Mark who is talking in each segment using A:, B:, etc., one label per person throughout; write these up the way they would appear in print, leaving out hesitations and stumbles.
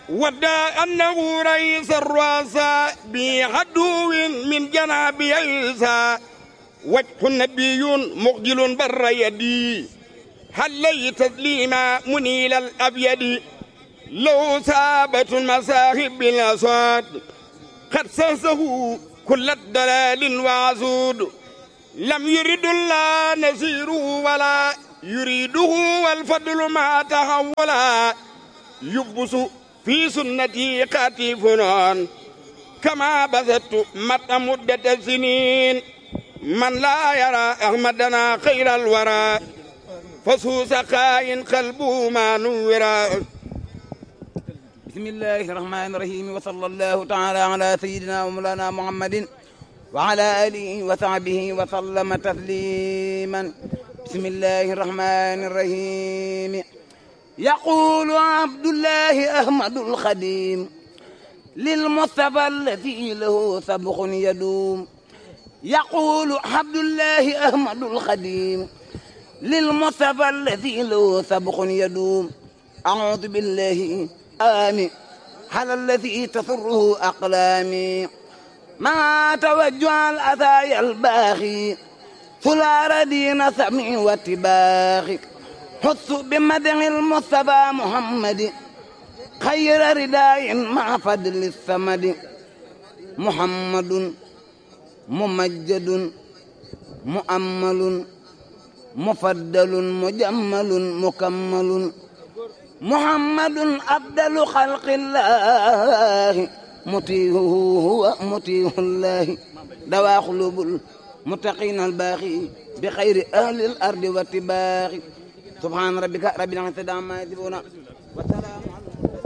A: ودى أنه رئيس الرؤساء بعدو من جناب عيسى وجه النبي مخجل بر يدي هل تسليما منيل الأبيض لو سابت المساهب بالأصوات قد سنسه كل الدلال وعزود لم يرد الله نسيره ولا يريده والفضل ما تحولا يبس في سنتي قاتفنان كما بسطت مدة سنين من لا يرى أحمدنا خير الورى فسوس خائن قلبه ما نورا.
B: بسم الله الرحمن الرحيم وصلى الله تعالى على سيدنا ومولانا محمد وعلى آله وصحبه وسلم تسليما. بسم الله الرحمن الرحيم. يقول عبد الله أحمد الخديم للمصطفى الذي له سبق يدوم. يقول عبد الله أحمد الخديم للمصطفى الذي له سبق يدوم. أعوذ بالله آمين على الذي تسره أقلامي ما توجه الأذايا الباغي ثلار دين سمع واتباغي حث بمدح المصطفى محمد خير رداء مع فضل الثمد. محمد ممجد مؤمل مفضل مجمل مكمل. محمد أفضل خلق الله مطيعه هو مطيع الله. دوا قلوب المتقين الباغي بخير أهل الأرض واتباغي. سبحان ربك رب العزة عما يصفون وسلام على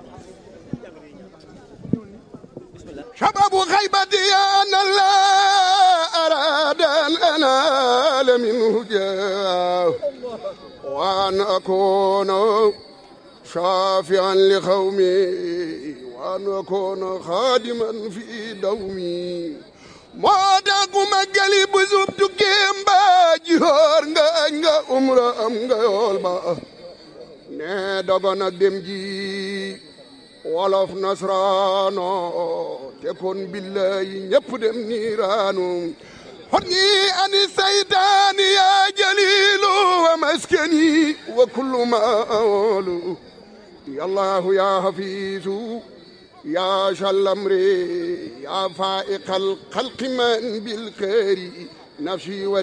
C: شباب غيبتي أن الله أراد أن أنال منه جاه وأن أكون شافعا لقومي وأن أكون خادما في دومي moo tax ku ma gali bu sub tukkeem ba jihoor nga añ nga umra am nga yool ba ne dogon ak dem ji wolof nasraano te kon billahi ñépp dem niiraanu hot ñi ani saytaani yaa jalilu wa maskani wa kullu ma awolu yallahu ya hafiisu يا شلمري يا فائق الخلق من بالخير نفسي